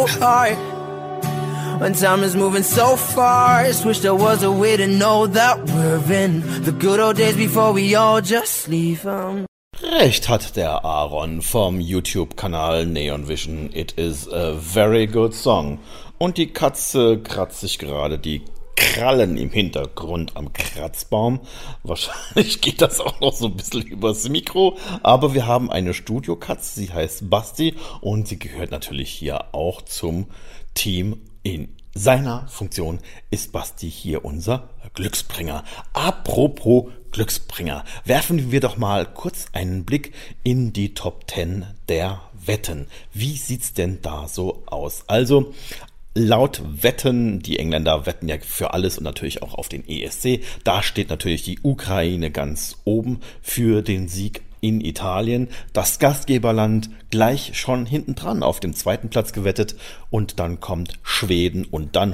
hard. When time is moving so fast, wish there was a way to know that we're in the good old days before we all just leave. Recht hat der Aaron vom YouTube-Kanal Neon Vision. It is a very good song. Und die Katze kratzt sich gerade die Krallen im Hintergrund am Kratzbaum. Wahrscheinlich geht das auch noch so ein bisschen übers Mikro. Aber wir haben eine Studiokatze, sie heißt Basti und sie gehört natürlich hier auch zum Team. In seiner Funktion ist Basti hier unser Glücksbringer. Apropos Glücksbringer, werfen wir doch mal kurz einen Blick in die Top 10 der Wetten. Wie sieht's denn da so aus? Also laut Wetten, die Engländer wetten ja für alles und natürlich auch auf den ESC. Da steht natürlich die Ukraine ganz oben für den Sieg in Italien. Das Gastgeberland gleich schon hinten dran auf dem zweiten Platz gewettet und dann kommt Schweden und dann,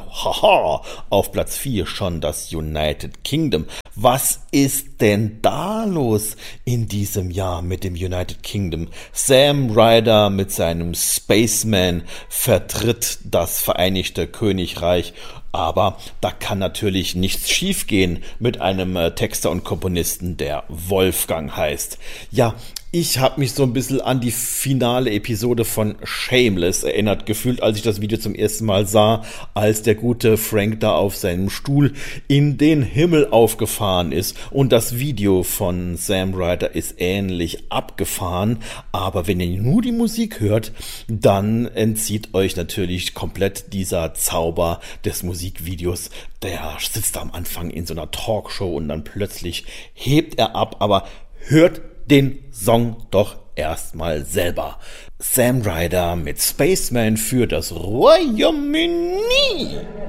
auf Platz 4 schon das United Kingdom. Was ist denn da los in diesem Jahr mit dem United Kingdom? Sam Ryder mit seinem Spaceman vertritt das Vereinigte Königreich. Aber da kann natürlich nichts schiefgehen mit einem Texter und Komponisten, der Wolfgang heißt. Ja, ich habe mich so ein bisschen an die finale Episode von Shameless erinnert gefühlt, als ich das Video zum ersten Mal sah, als der gute Frank da auf seinem Stuhl in den Himmel aufgefahren ist. Und das Video von Sam Ryder ist ähnlich abgefahren. Aber wenn ihr nur die Musik hört, dann entzieht euch natürlich komplett dieser Zauber des Musikvideos. Der sitzt am Anfang in so einer Talkshow und dann plötzlich hebt er ab. Aber hört den Song doch erstmal selber. Sam Ryder mit Spaceman für das Royaume-Uni.